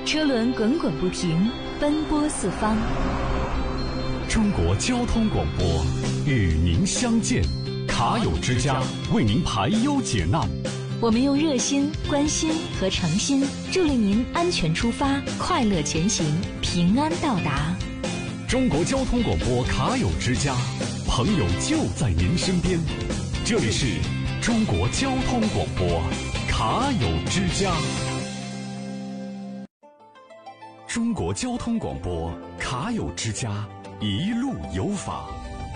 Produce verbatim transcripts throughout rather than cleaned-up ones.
车轮滚滚不停，奔波四方。 中国交通广播与您相见，卡友之家为您排忧解难。 我们用热心、关心和诚心，助力您安全出发，快乐前行，平安到达。 中国交通广播卡友之家，朋友就在您身边。这里是中国交通广播卡友之家。中国交通广播卡友之家，一路有法。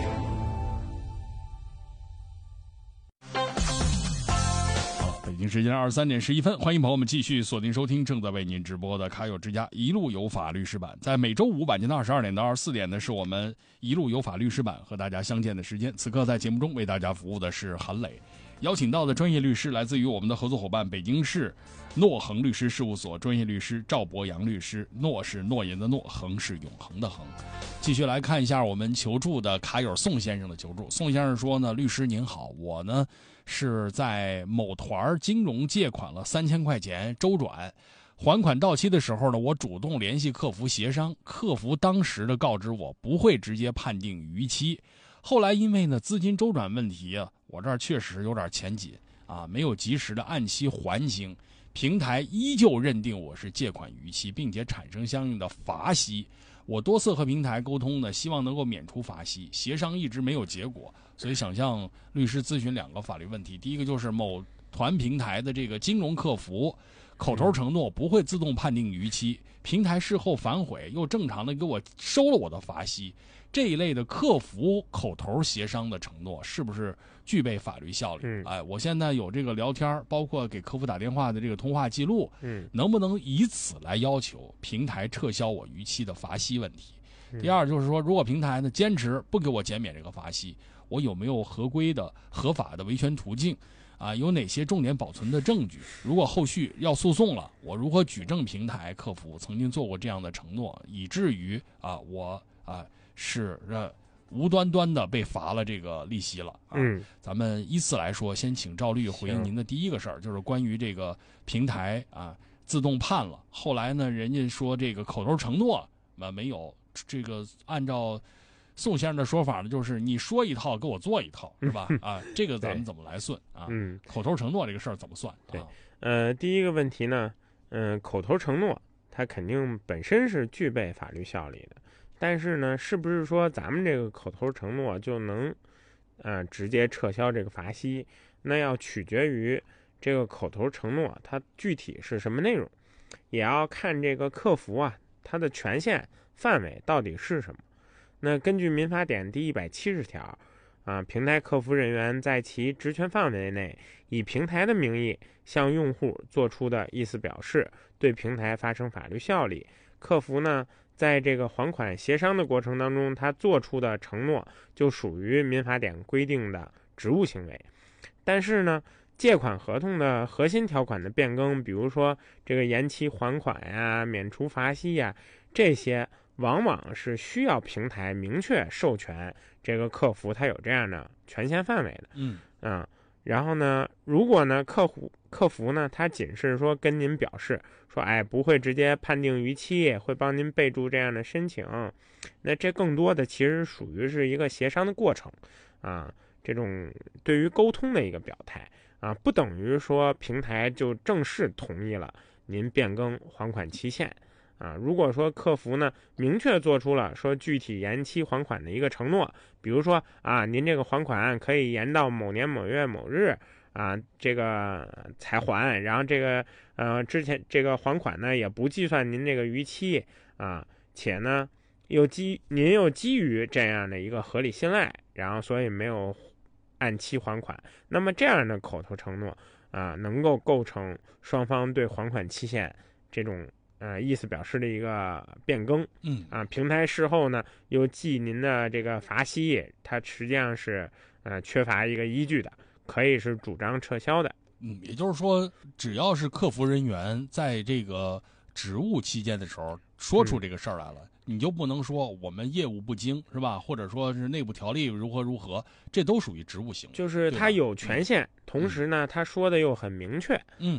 北京时间二十三点十一分，欢迎朋友们继续锁定收听正在为您直播的卡友之家一路有法律师版。在每周五晚间的二十二点到二十四点呢，是我们一路有法律师版和大家相见的时间。此刻在节目中为大家服务的是韩磊，邀请到的专业律师来自于我们的合作伙伴北京市诺恒律师事务所专业律师赵博洋律师。诺是诺言的诺，恒是永恒的恒。继续来看一下我们求助的卡友宋先生的求助。宋先生说呢，律师您好，我呢是在某团金融借款了三千块钱周转，还款到期的时候呢，我主动联系客服协商，客服当时的告知我不会直接判定逾期。后来因为呢资金周转问题啊，我这儿确实有点钱紧啊，没有及时的按期还清，平台依旧认定我是借款逾期，并且产生相应的罚息。我多次和平台沟通呢，希望能够免除罚息，协商一直没有结果，所以想向律师咨询两个法律问题。第一个就是某团平台的这个金融客服口头承诺不会自动判定逾期，平台事后反悔又正常的给我收了我的罚息，这一类的客服口头协商的承诺是不是具备法律效力？嗯、哎，我现在有这个聊天，包括给客服打电话的这个通话记录，嗯，能不能以此来要求平台撤销我逾期的罚息问题？嗯、第二就是说，如果平台呢坚持不给我减免这个罚息，我有没有合规的合法的维权途径？啊，有哪些重点保存的证据？如果后续要诉讼了，我如何举证平台客服曾经做过这样的承诺，以至于啊我啊是呃无端端的被罚了这个利息了啊？嗯，咱们依次来说，先请赵律回应您的第一个事儿，就是关于这个平台啊自动判了，后来呢，人家说这个口头承诺啊没有这个按照。宋先生的说法呢，就是你说一套，给我做一套，是吧？啊，这个咱们怎么来算啊？嗯，口头承诺这个事儿怎么算？ 对，呃，第一个问题呢，嗯、呃，口头承诺它肯定本身是具备法律效力的，但是呢，是不是说咱们这个口头承诺就能，呃，直接撤销这个罚息？那要取决于这个口头承诺它具体是什么内容，也要看这个客服啊，它的权限范围到底是什么。那根据民法典第一百七十条，啊，平台客服人员在其职权范围内，以平台的名义向用户做出的意思表示，对平台发生法律效力。客服呢，在这个还款协商的过程当中，他做出的承诺就属于民法典规定的职务行为。但是呢，借款合同的核心条款的变更，比如说这个延期还款呀、免除罚息呀，这些往往是需要平台明确授权这个客服他有这样的权限范围的。嗯啊，然后呢，如果呢客户客服呢他仅是说跟您表示说，哎，不会直接判定逾期，会帮您备注这样的申请，那这更多的其实属于是一个协商的过程啊，这种对于沟通的一个表态啊，不等于说平台就正式同意了您变更还款期限。啊，如果说客服呢明确做出了说具体延期还款的一个承诺，比如说啊，您这个还款可以延到某年某月某日啊，这个才还，然后这个呃之前这个还款呢也不计算您这个逾期啊，且呢又基您又基于这样的一个合理信赖，然后所以没有按期还款，那么这样的口头承诺啊，能够构成双方对还款期限这种。呃，意思表示的一个变更，嗯啊，平台事后呢又记您的这个罚息，它实际上是呃缺乏一个依据的，可以是主张撤销的。 嗯，也就是说，只要是客服人员在这个职务期间的时候说出这个事儿来了，嗯、你就不能说我们业务不精是吧？或者说是内部条例如何如何，这都属于职务行为。 就是他有权限，同时呢，他说的又很明确，嗯啊，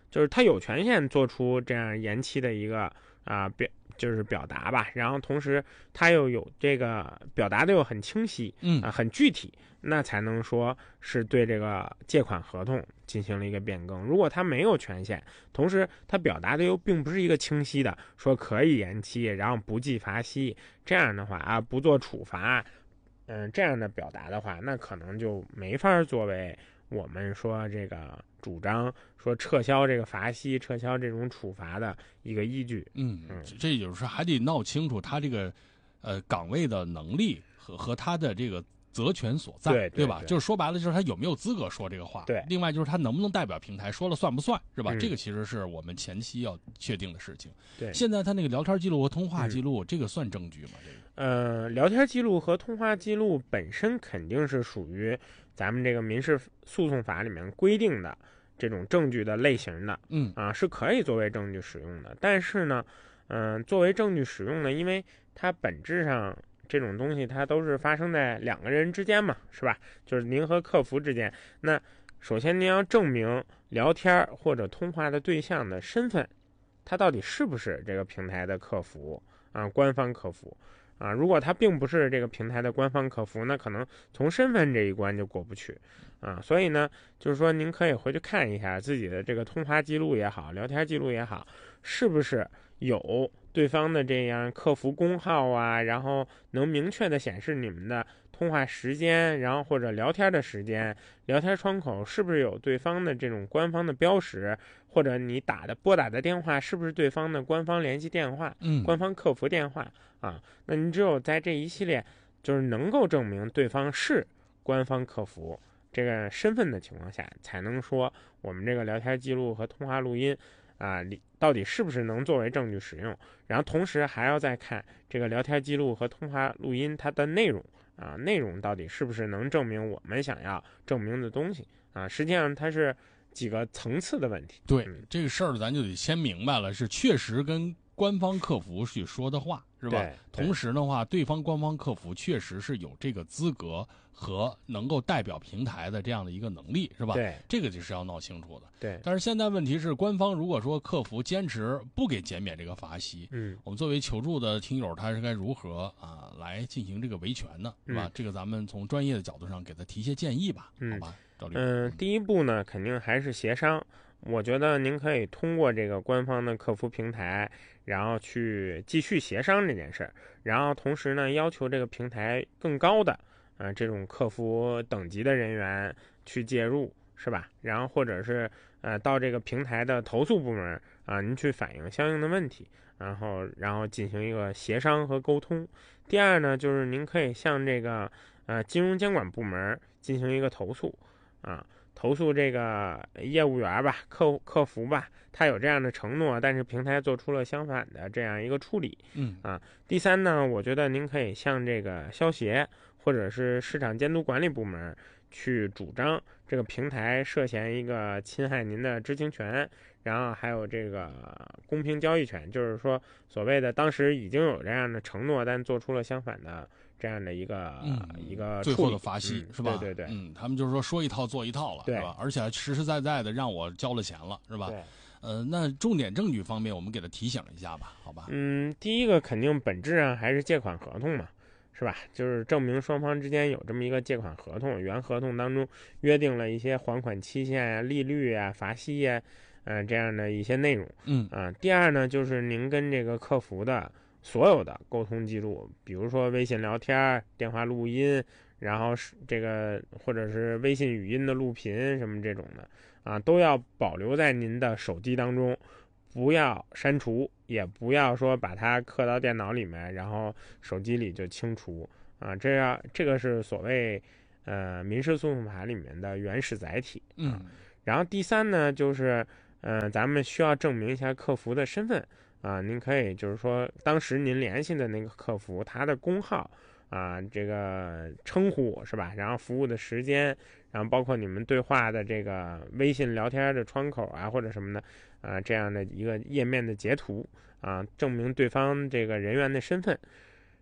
就是他有权限做出这样延期的一个啊表，就是表达吧。然后同时他又有这个表达的又很清晰， 嗯啊很具体，那才能说是对这个借款合同进行了一个变更。如果他没有权限，同时他表达的又并不是一个清晰的，说可以延期，然后不计罚息，这样的话啊不做处罚，嗯这样的表达的话，那可能就没法作为我们说这个主张说撤销这个罚息、撤销这种处罚的一个依据。 嗯，这就是说还得闹清楚他这个呃岗位的能力和和他的这个责权所在， 对对吧？ 对就是说白了，就是他有没有资格说这个话。 对。 另外就是他能不能代表平台，说了算不算，是吧？ 嗯、 这个其实是我们前期要确定的事情。 对。 现在他那个聊天记录和通话记录，嗯、这个算证据吗？这个？ 呃，聊天记录和通话记录本身肯定是属于咱们这个民事诉讼法里面规定的这种证据的类型的， 嗯啊，是可以作为证据使用的。但是呢，嗯、呃，作为证据使用呢，因为它本质上这种东西它都是发生在两个人之间嘛，是吧？就是您和客服之间。那首先您要证明聊天或者通话的对象的身份，他到底是不是这个平台的客服啊，官方客服。啊，如果他并不是这个平台的官方客服，那可能从身份这一关就过不去，啊，所以呢，就是说您可以回去看一下自己的这个通话记录也好，聊天记录也好，是不是有对方的这样客服工号啊，然后能明确的显示你们的通话时间，然后或者聊天的时间，聊天窗口是不是有对方的这种官方的标识，或者你打的拨打的电话是不是对方的官方联系电话， 嗯， 官方客服电话啊？那你只有在这一系列就是能够证明对方是官方客服这个身份的情况下，才能说我们这个聊天记录和通话录音啊，到底是不是能作为证据使用？然后同时还要再看这个聊天记录和通话录音它的内容啊，内容到底是不是能证明我们想要证明的东西啊？实际上它是几个层次的问题。 对、 嗯、 这个事儿，咱就得先明白了，是确实跟官方客服去说的话，是吧？同时的话，对方官方客服确实是有这个资格和能够代表平台的这样的一个能力，是吧？ 对， 这个就是要闹清楚的。 对， 但是现在问题是，官方如果说客服坚持不给减免这个罚息， 嗯， 我们作为求助的听友，他是该如何啊来进行这个维权呢？是吧？ 嗯、 这个咱们从专业的角度上给他提些建议吧， 嗯、 好吧？赵律师， 嗯、呃，第一步呢，肯定还是协商。我觉得您可以通过这个官方的客服平台，然后去继续协商这件事儿，然后同时呢，要求这个平台更高的啊、呃、这种客服等级的人员去介入，是吧？然后或者是呃到这个平台的投诉部门啊、呃，您去反映相应的问题，然后然后进行一个协商和沟通。第二呢，就是您可以向这个呃金融监管部门进行一个投诉啊。投诉这个业务员吧，客客服吧，他有这样的承诺，但是平台做出了相反的这样一个处理。 嗯啊，第三呢，我觉得您可以向这个消协或者是市场监督管理部门去主张这个平台涉嫌一个侵害您的知情权，然后还有这个公平交易权，就是说所谓的当时已经有这样的承诺，但做出了相反的这样的一个、 嗯、 一个最后的罚息、 嗯、 是吧？ 对对对， 嗯，他们就是说说一套做一套了，是吧？而且实实在在的让我交了钱了，是吧？ 对。 呃，那重点证据方面，我们给他提醒一下吧，好吧？ 嗯，第一个肯定本质上还是借款合同嘛，是吧？就是证明双方之间有这么一个借款合同，原合同当中约定了一些还款期限啊、利率啊、罚息啊，呃，这样的一些内容。 嗯啊、呃，第二呢，就是您跟这个客服的所有的沟通记录，比如说微信聊天、电话录音，然后是这个或者是微信语音的录屏什么这种的。啊，都要保留在您的手机当中，不要删除，也不要说把它刻到电脑里面，然后手机里就清除啊。这样这个是所谓呃民事诉讼法里面的原始载体。啊、 嗯， 然后第三呢，就是呃咱们需要证明一下客服的身份啊。您可以就是说当时您联系的那个客服他的工号啊，这个称呼是吧？然后服务的时间。然后包括你们对话的这个微信聊天的窗口啊，或者什么的啊、呃，这样的一个页面的截图啊，证明对方这个人员的身份。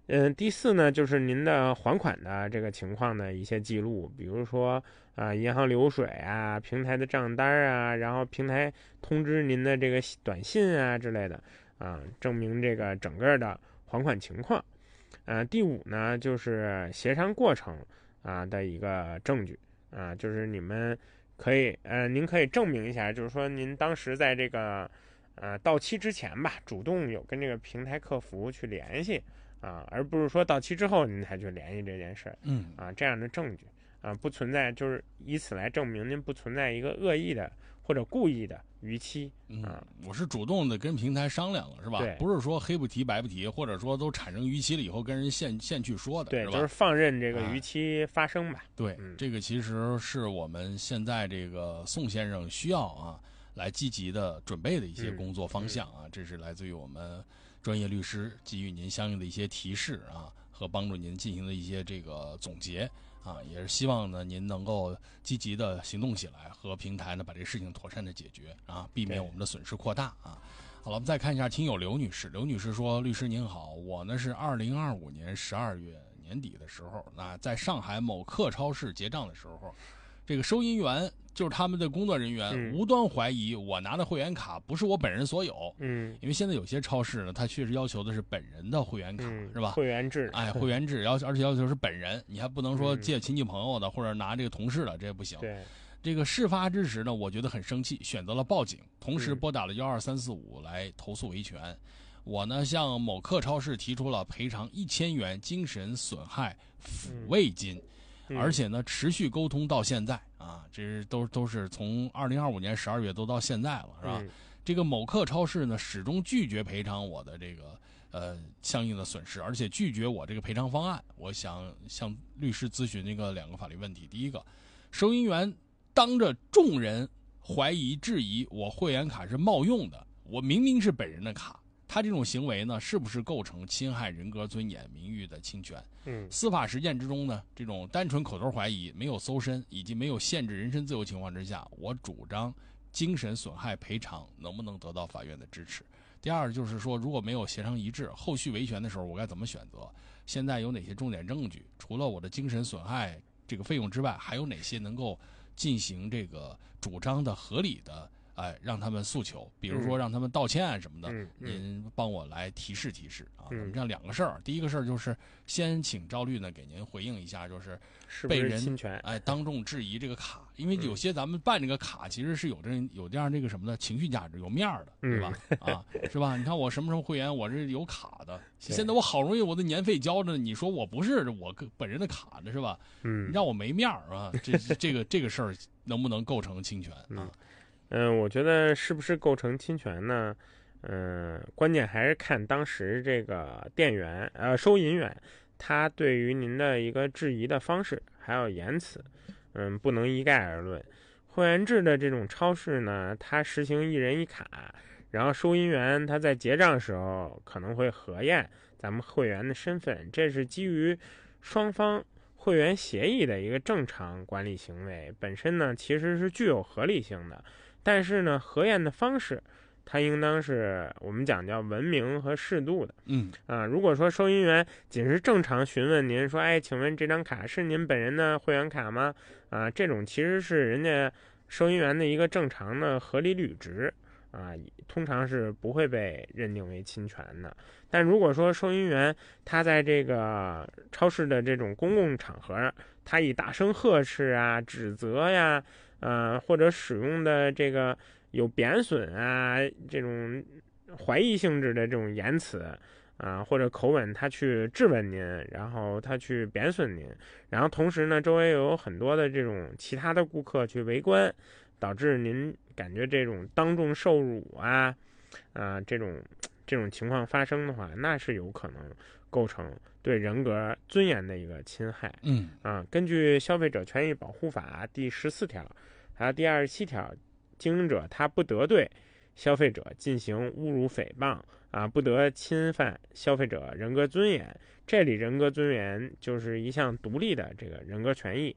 嗯，第四呢，就是您的还款的这个情况的一些记录，比如说啊、银行流水啊、平台的账单啊，然后平台通知您的这个短信啊之类的啊，证明这个整个的还款情况。呃，第五呢，就是协商过程啊的一个证据啊，就是你们可以呃，您可以证明一下，就是说您当时在这个呃到期之前吧，主动有跟这个平台客服去联系。啊，而不是说到期之后您才去联系这件事儿， 嗯啊，这样的证据啊不存在，就是以此来证明您不存在一个恶意的或者故意的逾期啊。 嗯，我是主动的跟平台商量了，是吧？ 对， 不是说黑不提白不提，或者说都产生逾期了以后跟人现现去说的， 对， 是吧？ 就是放任这个逾期发生吧。 对， 嗯、 这个其实是我们现在这个宋先生需要啊来积极的准备的一些工作方向啊， 嗯嗯、 这是来自于我们专业律师给予您相应的一些提示啊，和帮助您进行的一些这个总结啊，也是希望呢您能够积极的行动起来，和平台呢把这个事情妥善的解决啊，避免我们的损失扩大啊。好了，我们再看一下听友刘女士，刘女士说：“律师您好，我呢是二零二五年十二月年底的时候，那在上海某客超市结账的时候，这个收银员就是他们的工作人员、 嗯、 无端怀疑我拿的会员卡不是我本人所有。 嗯， 因为现在有些超市呢，它确实要求的是本人的会员卡， 嗯、 是吧？ 会员制， 哎，会员制，要而且要求是本人，你还不能说借亲戚朋友的、 嗯、 或者拿这个同事的，这也不行。 对。” 这个事发之时呢，我觉得很生气，选择了报警，同时拨打了幺二三四五来投诉维权。嗯、我呢向某客超市提出了赔偿一千元精神损害抚慰金， 嗯、 而且呢持续沟通到现在啊，这是都都是从二零二五年十二月都到现在了，是吧？ 嗯、 这个某客超市呢始终拒绝赔偿我的这个呃相应的损失，而且拒绝我这个赔偿方案。我想向律师咨询这个两个法律问题。第一个，收银员当着众人怀疑质疑我会员卡是冒用的，我明明是本人的卡，他这种行为呢，是不是构成侵害人格尊严、名誉的侵权？ 嗯， 司法实践之中呢，这种单纯口头怀疑、没有搜身以及没有限制人身自由情况之下，我主张精神损害赔偿能不能得到法院的支持？第二就是说，如果没有协商一致，后续维权的时候我该怎么选择？现在有哪些重点证据？除了我的精神损害这个费用之外，还有哪些能够进行这个主张的合理的，哎，让他们诉求，比如说让他们道歉啊什么的， 嗯、 您帮我来提示提示啊。 嗯、 我们这样两个事儿，第一个事儿就是先请赵律呢给您回应一下，就是被人侵权， 哎当众质疑这个卡，因为有些咱们办这个卡其实是有这有这样这个什么的情绪价值，有面儿的，对吧？ 嗯、 啊，是吧？你看我什么什么会员，我是有卡的，现在我好容易我的年费交着，你说我不是我本人的卡的是吧？ 嗯， 让我没面儿啊，这这个这个事儿能不能构成侵权啊？ 嗯嗯，我觉得是不是构成侵权呢？嗯，关键还是看当时这个店员呃收银员他对于您的一个质疑的方式还有言辞，嗯，不能一概而论。会员制的这种超市呢，它实行一人一卡，然后收银员他在结账时候可能会核验咱们会员的身份，这是基于双方会员协议的一个正常管理行为，本身呢其实是具有合理性的。但是呢，核验的方式，它应当是我们讲叫文明和适度的。 嗯啊，如果说收银员仅是正常询问您说，哎，请问这张卡是您本人的会员卡吗？啊，这种其实是人家收银员的一个正常的合理履职啊，通常是不会被认定为侵权的。但如果说收银员他在这个超市的这种公共场合，他以大声呵斥啊、指责呀，呃，或者使用的这个有贬损啊这种怀疑性质的这种言辞啊，或者口吻，他去质问您，然后他去贬损您，然后同时呢，周围有很多的这种其他的顾客去围观，导致您感觉这种当众受辱啊，啊这种这种情况发生的话，那是有可能构成对人格尊严的一个侵害。 嗯啊，根据《消费者权益保护法》第十四条，还有第二十七条，经营者他不得对消费者进行侮辱诽谤啊，不得侵犯消费者人格尊严。这里人格尊严就是一项独立的这个人格权益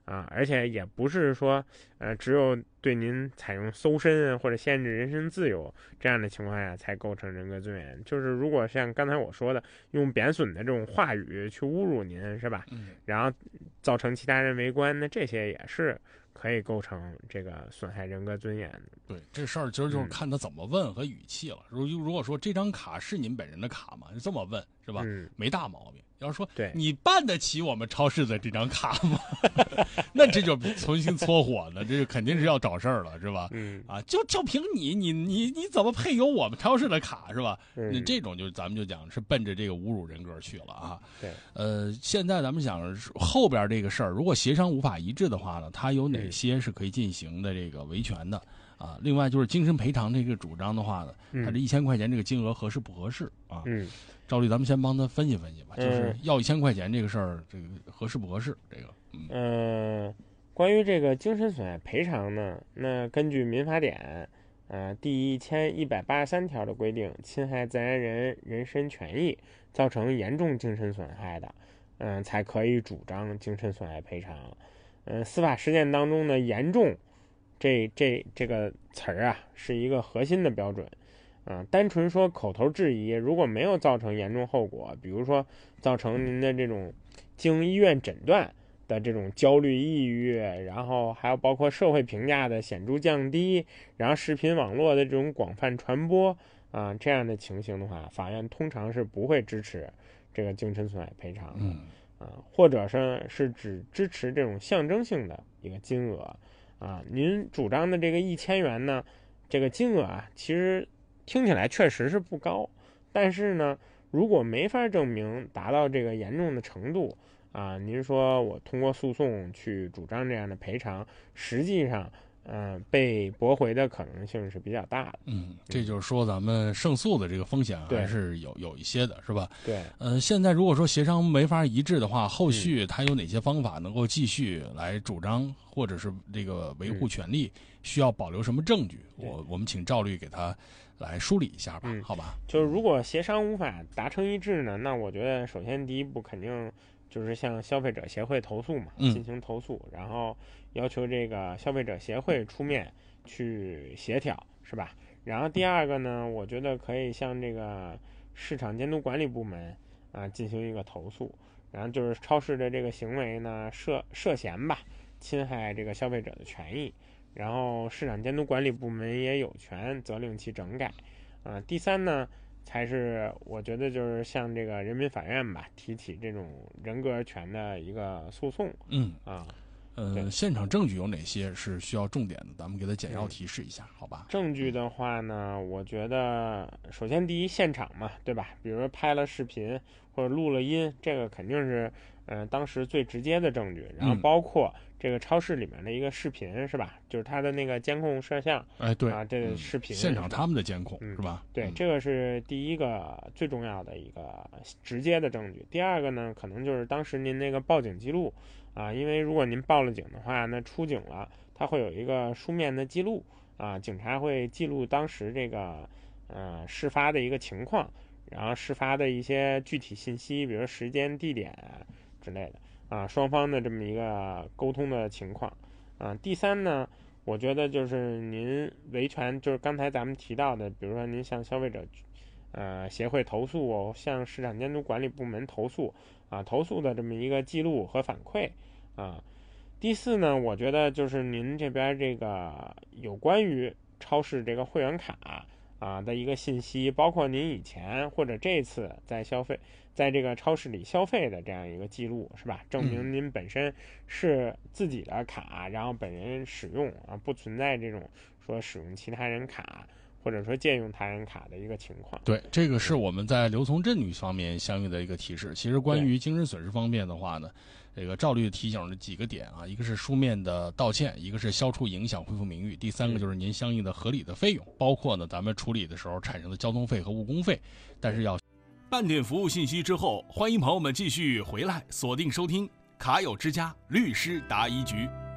啊，而且也不是说，呃，只有对您采用搜身或者限制人身自由这样的情况下才构成人格尊严。就是如果像刚才我说的，用贬损的这种话语去侮辱您，是吧？ 嗯， 然后造成其他人围观，那这些也是可以构成这个损害人格尊严的。 对，这事儿其实就是看他怎么问和语气了。如如果说这张卡是您本人的卡吗？就这么问是吧？ 嗯， 没大毛病。要说对你办得起我们超市的这张卡吗？那这就重新搓火呢，这就肯定是要找事儿了，是吧？ 嗯啊，就就凭你，你你你怎么配有我们超市的卡是吧？ 嗯那这种就咱们就讲是奔着这个侮辱人格去了啊。 对， 呃，现在咱们讲后边这个事儿，如果协商无法一致的话呢，它有哪些是可以进行的这个维权的啊？另外就是精神赔偿这个主张的话呢，它这一千块钱这个金额合适不合适啊？ 嗯。 赵律，咱们先帮他分析分析吧， 嗯、 就是要一千块钱这个事儿，这个合适不合适？这个， 嗯、呃，关于这个精神损害赔偿呢，那根据民法典，呃，第一千一百八十三条的规定，侵害自然人人身权益，造成严重精神损害的，嗯、呃，才可以主张精神损害赔偿。嗯、呃，司法实践当中呢，严重这这这个词儿啊，是一个核心的标准。啊，单纯说口头质疑，如果没有造成严重后果，比如说造成您的这种经医院诊断的这种焦虑、抑郁，然后还有包括社会评价的显著降低，然后视频网络的这种广泛传播啊，这样的情形的话，法院通常是不会支持这个精神损害赔偿的。 嗯啊，或者是是只支持这种象征性的一个金额啊。您主张的这个一千元呢，这个金额啊，其实听起来确实是不高，但是呢，如果没法证明达到这个严重的程度啊，您说我通过诉讼去主张这样的赔偿，实际上，嗯、呃，被驳回的可能性是比较大的。 嗯，这就是说咱们胜诉的这个风险还是有有一些的，是吧？ 对。 呃，现在如果说协商没法一致的话，后续他有哪些方法能够继续来主张或者是这个维护权利？嗯、需要保留什么证据？我我们请赵律给他来梳理一下吧， 嗯、 好吧？ 就是如果协商无法达成一致呢，那我觉得首先第一步肯定就是向消费者协会投诉嘛， 嗯、 进行投诉，然后要求这个消费者协会出面去协调，是吧？然后第二个呢，我觉得可以向这个市场监督管理部门啊进行一个投诉，然后就是超市的这个行为呢涉涉嫌吧侵害这个消费者的权益。然后市场监督管理部门也有权责令其整改，啊、呃，第三呢，才是我觉得就是向这个人民法院吧提起这种人格权的一个诉讼， 嗯啊， 呃，现场证据有哪些是需要重点的？咱们给他简要提示一下，嗯、好吧？ 证据的话呢，我觉得首先第一现场嘛，对吧？比如说拍了视频或者录了音，这个肯定是呃当时最直接的证据，然后包括这个超市里面的一个视频，是吧？就是它的那个监控摄像， 哎，对啊，这个视频、 嗯、现场他们的监控、 嗯、 是吧？ 对、 嗯， 这个是第一个最重要的一个直接的证据。第二个呢，可能就是当时您那个报警记录啊，因为如果您报了警的话，那出警了，它会有一个书面的记录啊，警察会记录当时这个呃事发的一个情况，然后事发的一些具体信息，比如时间、地点之类的啊，双方的这么一个沟通的情况。啊，第三呢，我觉得就是您维权，就是刚才咱们提到的，比如说您向消费者呃协会投诉哦，向市场监督管理部门投诉啊，投诉的这么一个记录和反馈啊。第四呢，我觉得就是您这边这个有关于超市这个会员卡啊的一个信息，包括您以前或者这次在消费在这个超市里消费的这样一个记录，是吧？证明您本身是自己的卡，然后本人使用啊，不存在这种说使用其他人卡或者说借用他人卡的一个情况。 对，这个是我们在刘从振女方面相应的一个提示。其实关于精神损失方面的话呢，这个赵律提醒了几个点啊，一个是书面的道歉，一个是消除影响、恢复名誉，第三个就是您相应的合理的费用，包括呢咱们处理的时候产生的交通费和误工费，但是要。 半点服务信息之后，欢迎朋友们继续回来锁定收听卡友之家律师答疑局。